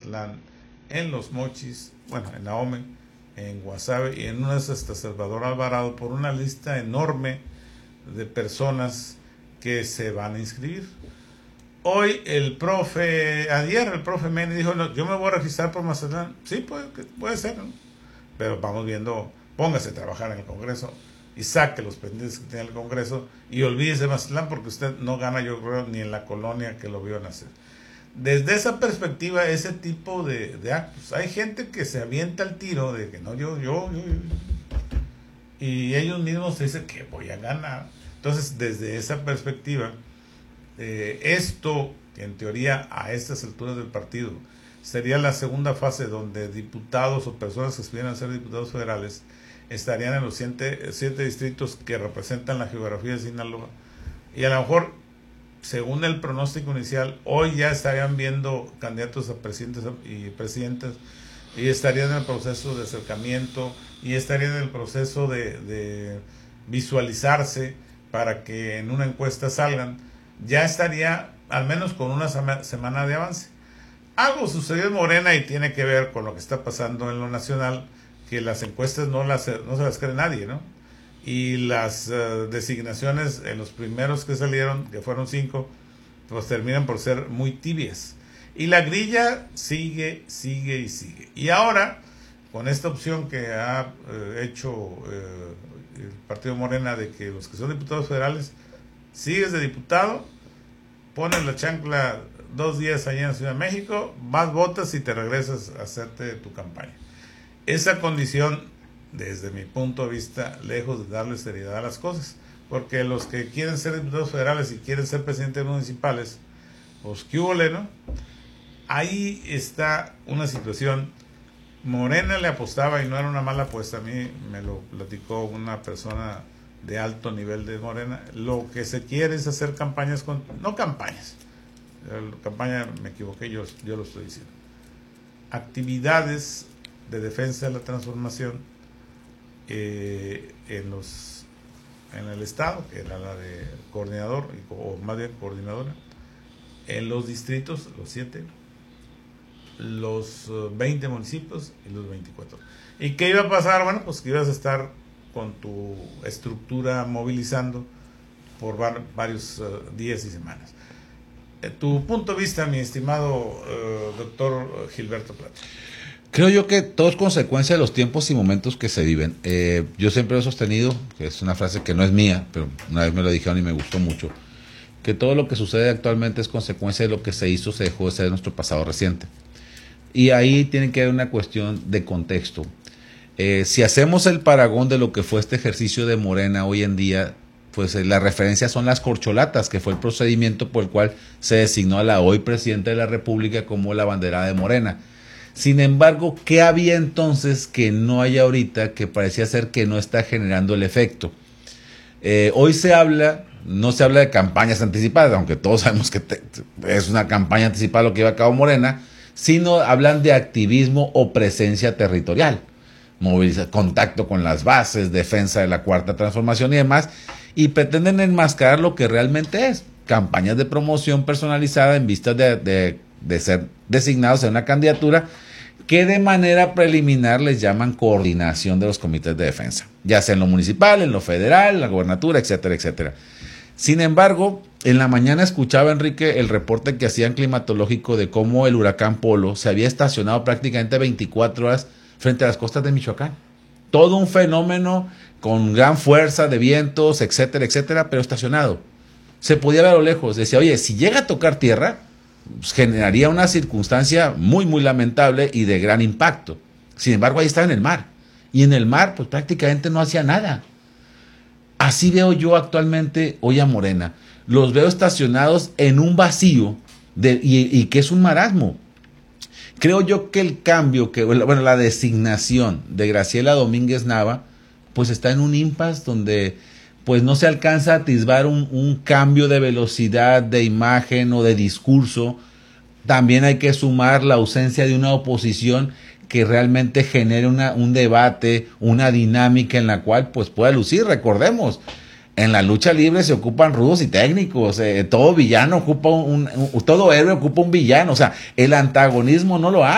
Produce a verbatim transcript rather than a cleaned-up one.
Mazatlán, en Los Mochis, bueno, en Ahome, en Guasave y en una de esas hasta Salvador Alvarado, por una lista enorme de personas que se van a inscribir. Hoy el profe, ayer el profe Meni dijo, no, yo me voy a registrar por Mazatlán. Sí, puede, puede ser, ¿no? Pero vamos viendo, póngase a trabajar en el Congreso y saque los pendientes que tiene el Congreso y olvídese de Mazatlán, porque usted no gana, yo creo, ni en la colonia que lo vio nacer. Desde esa perspectiva, ese tipo de, de actos, hay gente que se avienta al tiro de que no, yo, yo, yo, yo y ellos mismos dicen que voy a ganar. Entonces, desde esa perspectiva, eh, esto, que en teoría a estas alturas del partido sería la segunda fase, donde diputados o personas que aspiran a ser diputados federales estarían en los siete, siete distritos que representan la geografía de Sinaloa, y a lo mejor, según el pronóstico inicial, hoy ya estarían viendo candidatos a presidentes y presidentas, y estarían en el proceso de acercamiento, y estarían en el proceso de, de visualizarse para que en una encuesta salgan. Ya estaría al menos con una semana de avance. Algo sucedió en Morena y tiene que ver con lo que está pasando en lo nacional, que las encuestas no, las, no se las cree nadie, ¿no? Y las uh, designaciones en los primeros que salieron, que fueron cinco, pues terminan por ser muy tibias. Y la grilla sigue, sigue y sigue. Y ahora, con esta opción que ha uh, hecho uh, el Partido Morena de que los que son diputados federales, sigues de diputado, pones la chancla dos días allá en la Ciudad de México, vas, votas y te regresas a hacerte tu campaña. Esa condición, desde mi punto de vista, lejos de darle seriedad a las cosas, porque los que quieren ser diputados federales y quieren ser presidentes municipales, pues qué hubole, ¿no? Ahí está una situación. Morena le apostaba, y no era una mala apuesta, a mí me lo platicó una persona de alto nivel de Morena, lo que se quiere es hacer campañas, con, no campañas, campaña me equivoqué, yo, yo lo estoy diciendo, actividades de defensa de la transformación eh, en los en el estado, que era la de coordinador, o más bien coordinadora, en los distritos, los siete, los veinte municipios y los veinticuatro. ¿Y qué iba a pasar? Bueno, pues que ibas a estar con tu estructura movilizando por var, varios uh, días y semanas. Eh, tu punto de vista, mi estimado uh, doctor Gilberto Plata. Creo yo que todo es consecuencia de los tiempos y momentos que se viven. Eh, yo siempre he sostenido, que es una frase que no es mía, pero una vez me lo dijeron y me gustó mucho, que todo lo que sucede actualmente es consecuencia de lo que se hizo, se dejó de ser de nuestro pasado reciente. Y ahí tiene que haber una cuestión de contexto. Eh, si hacemos el paragón de lo que fue este ejercicio de Morena hoy en día, pues eh, la referencia son las corcholatas, que fue el procedimiento por el cual se designó a la hoy Presidenta de la República como la abanderada de Morena. Sin embargo, ¿qué había entonces que no hay ahorita, que parecía ser que no está generando el efecto? Eh, hoy se habla, no se habla de campañas anticipadas, aunque todos sabemos que te, es una campaña anticipada lo que lleva a cabo Morena, sino hablan de activismo o presencia territorial, moviliza, contacto con las bases, defensa de la Cuarta Transformación y demás, y pretenden enmascarar lo que realmente es, campañas de promoción personalizada en vistas de, de, de ser designados en una candidatura, que de manera preliminar les llaman coordinación de los comités de defensa, ya sea en lo municipal, en lo federal, en la gobernatura, etcétera, etcétera. Sin embargo, en la mañana escuchaba, Enrique, el reporte que hacían climatológico de cómo el huracán Polo se había estacionado prácticamente veinticuatro horas frente a las costas de Michoacán. Todo un fenómeno con gran fuerza de vientos, etcétera, etcétera, pero estacionado. Se podía ver a lo lejos. Decía, oye, si llega a tocar tierra, pues generaría una circunstancia muy, muy lamentable y de gran impacto. Sin embargo, ahí estaba en el mar. Y en el mar, pues prácticamente no hacía nada. Así veo yo actualmente hoy a Morena. Los veo estacionados en un vacío de, y, y que es un marasmo. Creo yo que el cambio, que bueno, la designación de Graciela Domínguez Nava, pues está en un impasse donde pues no se alcanza a atisbar un, un cambio de velocidad, de imagen o de discurso. También hay que sumar la ausencia de una oposición que realmente genere una, un debate, una dinámica en la cual pues pueda lucir. Recordemos, en la lucha libre se ocupan rudos y técnicos, eh, todo villano ocupa un, un, todo héroe ocupa un villano, o sea, el antagonismo no lo hay.